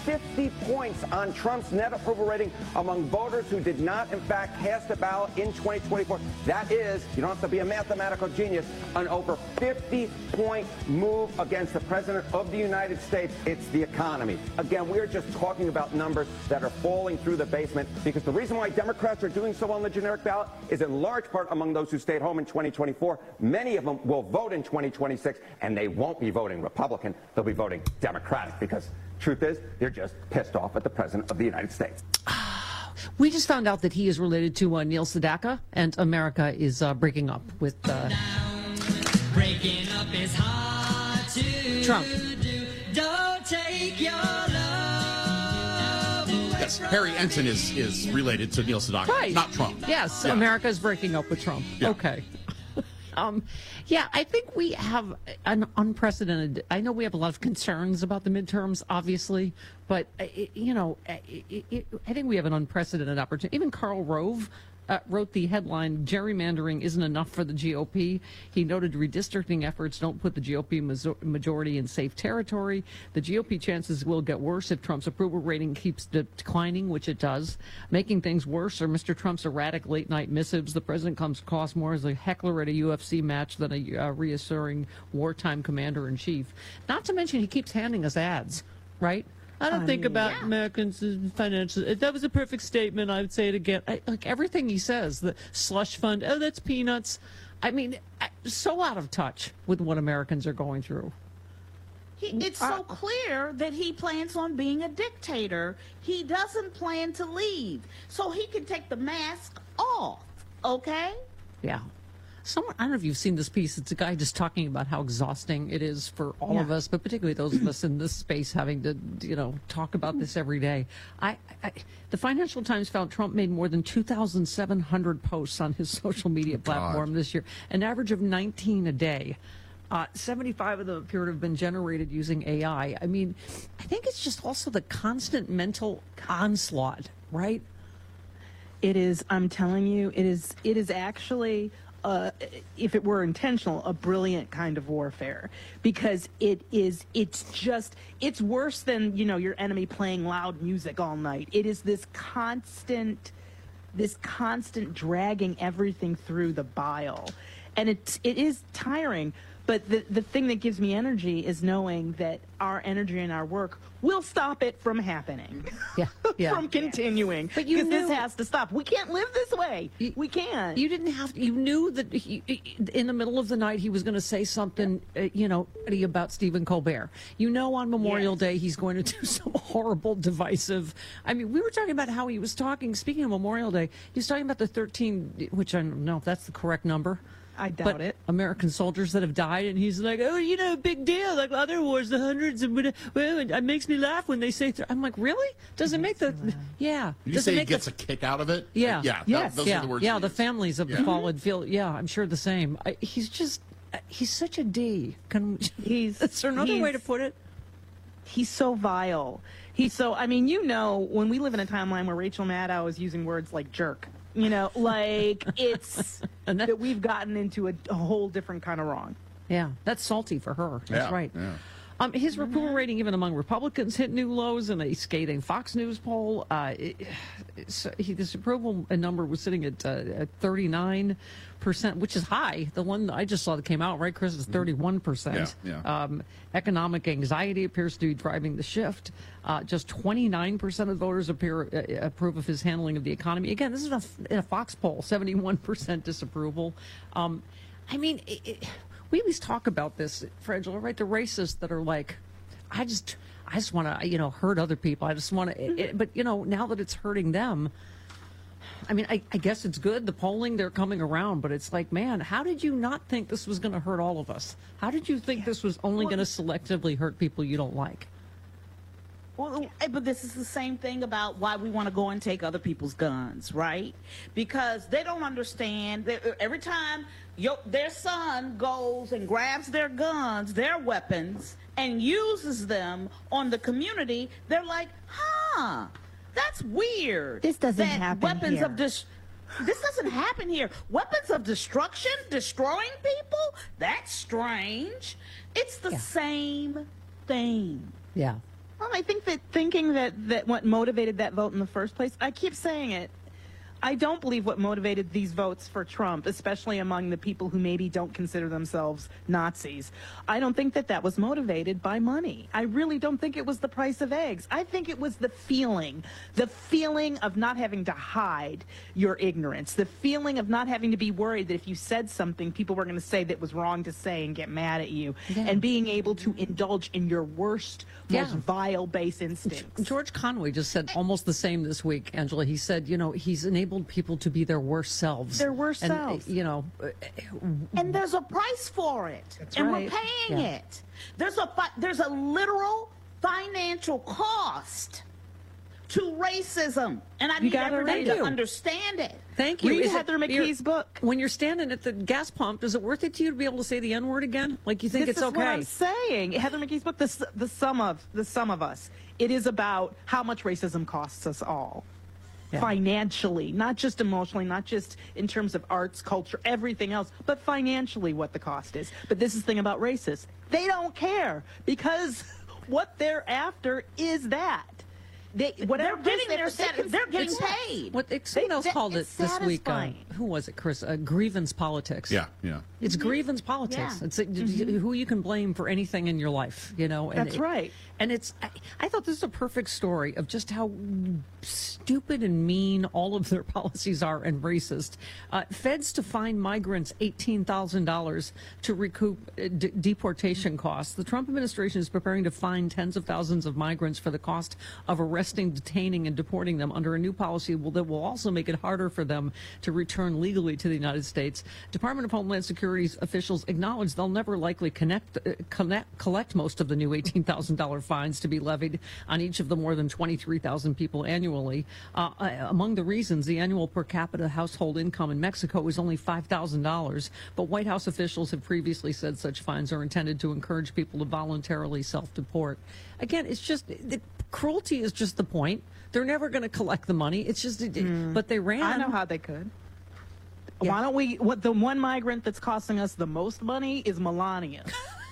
50 points on Trump's net approval rating among voters who did not, in fact, cast a ballot in 2024. That is, you don't have to be a mathematical genius, an over 50-point move against the President of the United States. It's the economy. Again, we're just talking about numbers that are falling through the basement, because the reason why Democrats are doing so well on the generic ballot is in large part among those who stayed home in 2024. Many of them will vote in 2026, and they won't be voting Republican. They'll be voting Democratic, because truth is, they're just pissed off at the President of the United States. We just found out that he is related to Neil Sedaka, and America is breaking up with breaking up is hard to Trump. do. Don't take your love away. Yes, Harry Ensign is related to Neil Sedaka, Right. not Trump. Yes, Yeah. America is breaking up with Trump. Yeah. Okay. Yeah, I think we have an unprecedented. I know we have a lot of concerns about the midterms, obviously, but I think we have an unprecedented opportunity. Even Karl Rove wrote the headline, "Gerrymandering isn't enough for the GOP." He noted redistricting efforts don't put the GOP majority in safe territory. The GOP chances will get worse if Trump's approval rating keeps declining, which it does. Making things worse are Mr. Trump's erratic late-night missives. The president comes across more as a heckler at a UFC match than a reassuring wartime commander-in-chief. Not to mention he keeps handing us ads, right? I don't think about Americans' financial. If that was a perfect statement, I would say it again. Like everything he says, the slush fund, oh, that's peanuts. I mean, so out of touch with what Americans are going through. It's so clear that he plans on being a dictator. He doesn't plan to leave. So he can take the mask off, okay? Yeah. Someone, I don't know if you've seen this piece. It's a guy just talking about how exhausting it is for all of us, but particularly those of us in this space having to, talk about this every day. The Financial Times found Trump made more than 2,700 posts on his social media platform this year, an average of 19 a day. 75 of them appear to have been generated using AI. I mean, I think it's just also the constant mental onslaught, right? It is. I'm telling you, it is actually. If it were intentional, a brilliant kind of warfare, because it's worse than, your enemy playing loud music all night. It is this constant dragging everything through the bile. And it is tiring. But the thing that gives me energy is knowing that our energy and our work will stop it from happening, from continuing. But because this has to stop. We can't live this way. We can't. You didn't have to. You knew that in the middle of the night he was going to say something, about Stephen Colbert. On Memorial Day he's going to do some horrible, divisive. I mean, we were talking about how he was talking. Speaking of Memorial Day, he was talking about the 13, which I don't know if that's the correct number. I doubt it. American soldiers that have died, and he's like, oh, big deal. Like other wars, the hundreds, and it makes me laugh when they say. I'm like, really? Does it make the? Yeah. Did you say he gets a kick out of it? Yeah. Yeah. Yes. Those are the words. Yeah. The families of the fallen feel. Yeah, I'm sure the same. He's such a D. Is there another way to put it? He's so vile. When we live in a timeline where Rachel Maddow is using words like jerk. It's that we've gotten into a whole different kind of wrong. Yeah, that's salty for her. That's right. Yeah. His approval rating, even among Republicans, hit new lows in a scathing Fox News poll. This approval number was sitting at 39%, which is high. The one I just saw that came out, right, Chris, is 31%. Yeah. Economic anxiety appears to be driving the shift. Just 29% of voters approve of his handling of the economy. Again, this is in a Fox poll, 71% disapproval. We always talk about this, Frangela, right? The racists that are like, I just want to, hurt other people. I just want to, but now that it's hurting them, I guess it's good. The polling, they're coming around, but it's like, man, how did you not think this was going to hurt all of us? How did you think this was only going to selectively hurt people you don't like? Well, but this is the same thing about why we want to go and take other people's guns, right? Because they don't understand that every time their son goes and grabs their guns, their weapons, and uses them on the community, they're like, that's weird. This doesn't happen here. This doesn't happen here. Weapons of destruction, destroying people? That's strange. It's the same thing. Yeah. I think that thinking that what motivated that vote in the first place, I keep saying it, I don't believe what motivated these votes for Trump, especially among the people who maybe don't consider themselves Nazis. I don't think that was motivated by money. I really don't think it was the price of eggs. I think it was the feeling of not having to hide your ignorance, the feeling of not having to be worried that if you said something, people were going to say that was wrong to say and get mad at you, and being able to indulge in your worst, most vile base instincts. George Conway just said almost the same this week, Angela. He said, he's enabled people to be their worst selves. Their worst selves. And there's a price for it. That's and right. we're paying it. There's a literal financial cost to racism. And I need everybody to understand it. Thank you. Read Heather McKee's book. When you're standing at the gas pump, is it worth it to you to be able to say the N-word again? Like, you think This it's is okay? what I'm saying. Heather McKee's book, the sum of us. It is about how much racism costs us all. Financially, not just emotionally, not just in terms of arts, culture, everything else, but financially what the cost is. But this is the thing about racists. They don't care because what they're after is that. They're getting paid. Someone else called it it's this week. satisfying. Who was it, Chris? Grievance politics. Yeah. It's grievance politics. Yeah. It's who you can blame for anything in your life, And That's right. And I thought this is a perfect story of just how stupid and mean all of their policies are and racist. Feds to fine migrants $18,000 to recoup deportation costs. The Trump administration is preparing to fine tens of thousands of migrants for the cost of arresting, detaining, and deporting them under a new policy that will also make it harder for them to return legally to the United States. Department of Homeland Security's officials acknowledge they'll never likely collect most of the new $18,000 fines to be levied on each of the more than 23,000 people annually. Among the reasons, the annual per capita household income in Mexico is only $5,000, but White House officials have previously said such fines are intended to encourage people to voluntarily self-deport. Again, it's just, the cruelty is just the point. They're never going to collect the money. It's just, but they ran. I know how they could. Yeah. Why don't we? The one migrant that's costing us the most money is Melania.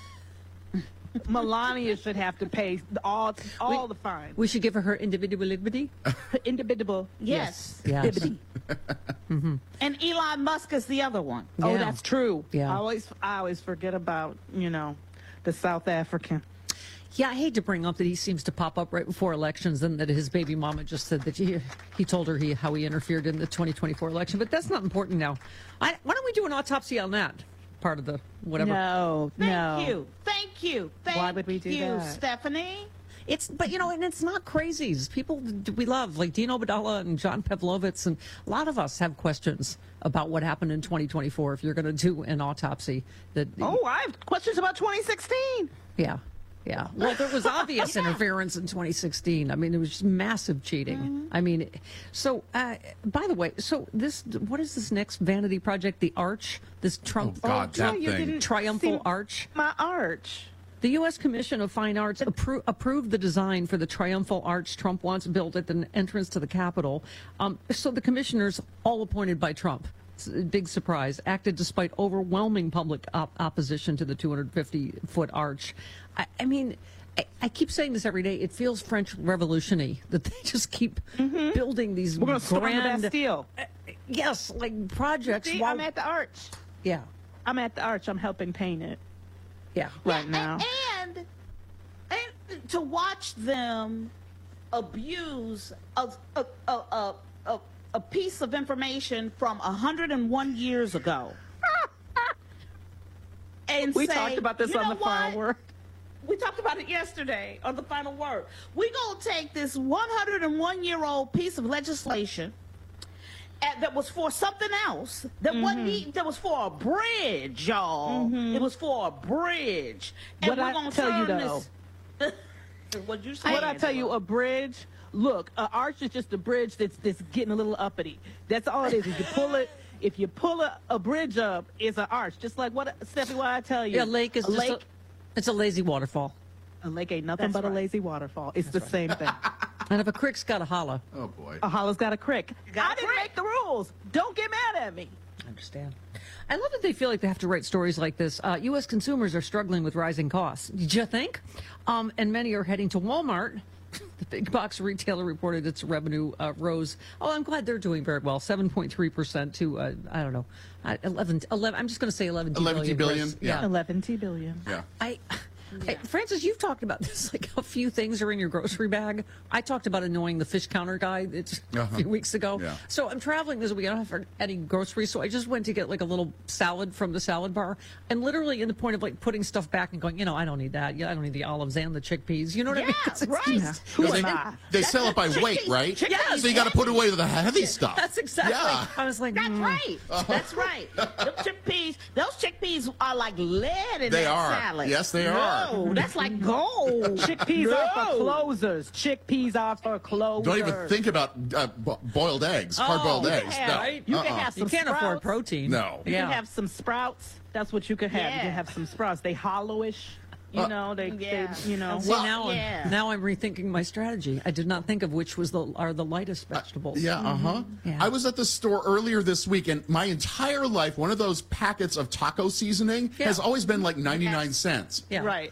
Melania should have to pay all the fines. We should give her individual liberty. Individual. Yes. Liberty. And Elon Musk is the other one. Oh, Yeah. that's true. Yeah. I always forget about the South African. Yeah, I hate to bring up that he seems to pop up right before elections, and that his baby mama just said that he told her how he interfered in the 2024 election. But that's not important now. Why don't we do an autopsy on that part of the whatever? No. Thank you. Why would we do that? Stephanie? But and it's not crazies. People we love, like Dean Obeidallah and John Pavlovitz, and a lot of us have questions about what happened in 2024. If you're going to do an autopsy, I have questions about 2016. Yeah. Well, there was obvious interference in 2016. I mean, it was just massive cheating. Mm-hmm. I mean, so by the way, what is this next vanity project? The Arch, this Trump God, that you thing. didn't triumphal see arch. My arch. The U.S. Commission of Fine Arts approved the design for the triumphal arch Trump wants built at the entrance to the Capitol. So the commissioners, all appointed by Trump, big surprise, acted despite overwhelming public opposition to the 250-foot arch. I mean, I keep saying this every day. It feels French Revolution-y that they just keep building these We're going to storm the grand, Bastille. yes, like projects. See, I'm at the arch. Yeah, I'm at the arch. I'm helping paint it yeah. right now. And to watch them abuse a piece of information from 101 years ago. And We say, talked about this "You on know the final what? word. We talked about it yesterday on the final word. We're going to take this 101-year-old piece of legislation that was for something else, that that was for a bridge, y'all. It was for a bridge. And What we're I going to tell you, turn though, this... What you say? What I tell you, a bridge. Look, an arch is just a bridge that's getting a little uppity. That's all it is. If you pull a bridge up, it's an arch. Just like Stephanie, what I tell you. Yeah, lake is it's a lazy waterfall. A lake ain't nothing but a lazy waterfall. It's the same thing. And if a creek's got a holla, Oh, boy. A hollow's got a crick. Got a I didn't crick. make the rules. Don't get mad at me. I understand. I love that they feel like they have to write stories like this. U.S. consumers are struggling with rising costs. Did you think? And many are heading to Walmart. The big box retailer reported its revenue rose. Oh, I'm glad they're doing very well. 7.3% to, I don't know, 11. I'm just going to say 11 billion. Yeah. 11 billion. Yeah. Francis, you've talked about this. Like a few things are in your grocery bag. I talked about annoying the fish counter guy a few weeks ago. Yeah. So I'm traveling this week. I don't have any groceries, so I just went to get like a little salad from the salad bar. And literally, in the point of like putting stuff back and going, I don't need that. Yeah, I don't need the olives and the chickpeas. You know what I mean? It's right. Who they, am I? they sell it by weight, right? Yes. So you got to put away the heavy stuff. That's exactly. Yeah. I was like, That's right. That's right. Those chickpeas are like lead in They that are. salad. Yes, they are. No, that's like gold. Chickpeas are for closers. Chickpeas are for closers. Don't even think about boiled eggs, hard-boiled you eggs. can No. have- you can have you some can't afford sprouts. protein. No. You Yeah. can have some sprouts. That's what you can have. You Yeah. can have some sprouts. They hollowish. They Yeah. See, Well, now I'm rethinking my strategy. I did not think of which are the lightest vegetables. Yeah. Yeah. I was at the store earlier this week, and my entire life, one of those packets of taco seasoning has always been like 99 cents. Yeah. Right.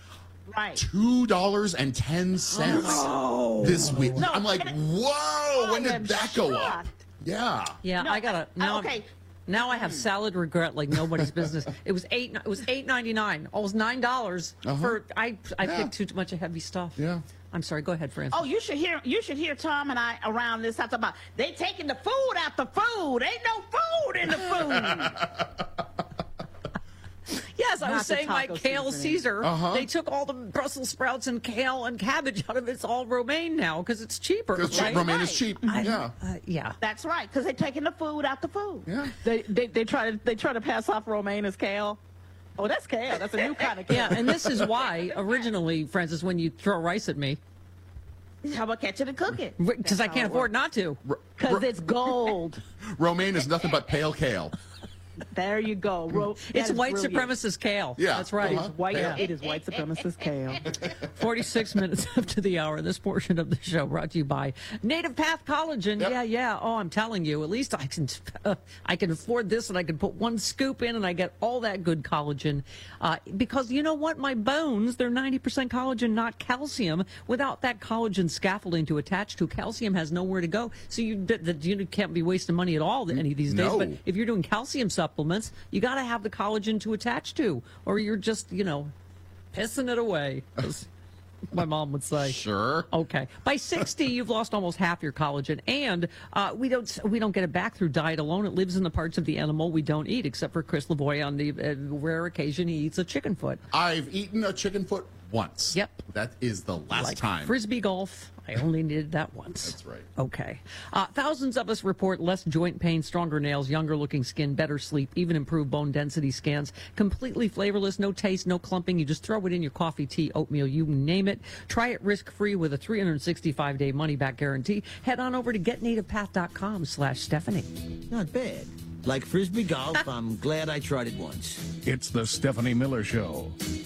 $2.10 this week. No, I'm like, whoa! When I'm did that go up? shocked. Yeah. Yeah, No, I gotta now. okay. Now I have salad regret like nobody's business. It was $8.99, almost $9 for I picked too much of heavy stuff. Yeah. I'm sorry. Go ahead, Francis. Oh, you should hear Tom and I around this talking about they taking the food out the food. Ain't no food in the food. yes, I Not was the saying my taco kale seasoning. Caesar. They took all the Brussels sprouts and kale and cabbage out of it. It's all romaine now because it's cheaper. Because right? romaine is Right. cheap. Yeah. Yeah. Yeah. That's right, because they're taking the food out the food. Yeah. They try to pass off romaine as kale. Oh, that's kale. That's a new kind of kale. Yeah, and this is why originally, Francis, when you throw rice at me, How about catch it and cook it? because I how can't it afford not to. Because it's gold. Romaine is nothing but pale kale. There you go. It's white supremacist kale. Yeah. That's right. Uh-huh. It is white supremacist kale. 46 minutes after the hour. This portion of the show brought to you by Native Path Collagen. Yep. Yeah. Oh, I'm telling you, at least I can afford this, and I can put one scoop in, and I get all that good collagen. Because you know what, my bones, they're 90% collagen, not calcium. Without that collagen scaffolding to attach to, calcium has nowhere to go. So you can't be wasting money at all any of these days. No. But if you're doing calcium supplements, you got to have the collagen to attach to, or you're just pissing it away, as my mom would say. Sure. Okay. By 60, you've lost almost half your collagen, and we don't get it back through diet alone. It lives in the parts of the animal we don't eat, except for Chris Lavoie on the rare occasion he eats a chicken foot. I've eaten a chicken foot once. Yep. That is the last Like time. Frisbee golf, I only needed that once. That's right. Okay. Thousands of us report less joint pain, stronger nails, younger looking skin, better sleep, even improved bone density scans. Completely flavorless, no taste, no clumping. You just throw it in your coffee, tea, oatmeal, you name it. Try it risk-free with a 365-day money-back guarantee. Head on over to getnativepath.com/Stephanie. Not bad. Like Frisbee golf, I'm glad I tried it once. It's the Stephanie Miller Show.